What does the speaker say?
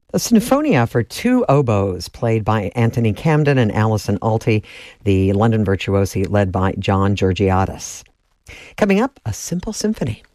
A sinfonia for two oboes, played by Anthony Camden and Alison Alty, the London virtuosi led by John Georgiadis. Coming up, a simple symphony.